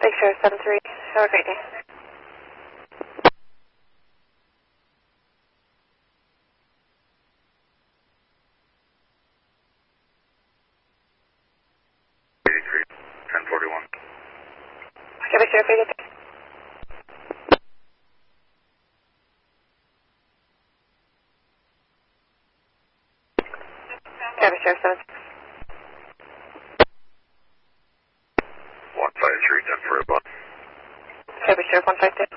Big Sheriff 73. Have a great day. Okay, Big Sheriff, have a good day. Okay, Big Sheriff 73. 153, 10 for a buck. Okay, Big Sheriff 152.